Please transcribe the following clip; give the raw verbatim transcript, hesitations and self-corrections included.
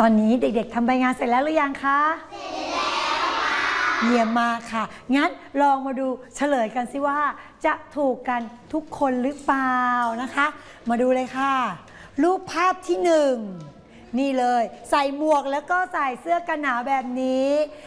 ตอนนี้เด็กๆทำใบงานเสร็จแล้วหรือยังคะเสร็จแล้วค่ะเยี่ยมมากค่ะงั้นลองมาดูเฉลยกันสิว่าจะถูกกันทุกคนหรือเปล่านะคะมาดูเลยค่ะรูปภาพที่หนึ่งนี่เลยใส่หมวกแล้วก็ใส่เสื้อกันหนาวแบบนี้